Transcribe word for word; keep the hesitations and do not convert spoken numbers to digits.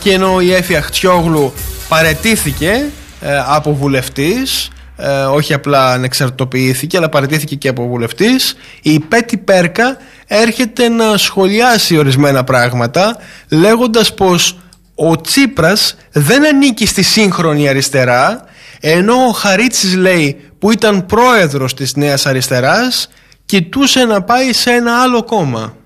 και ενώ η Έφη Αχτσιόγλου παραιτήθηκε ε, από βουλευτής, ε, όχι απλά ανεξαρτητοποιήθηκε, αλλά παραιτήθηκε και από βουλευτής, η Πέτη Πέρκα έρχεται να σχολιάσει ορισμένα πράγματα, λέγοντας πως ο Τσίπρας δεν ανήκει στη σύγχρονη αριστερά, ενώ ο Χαρίτσης, λέει, που ήταν πρόεδρος της Νέας Αριστεράς, κοιτούσε να πάει σε ένα άλλο κόμμα.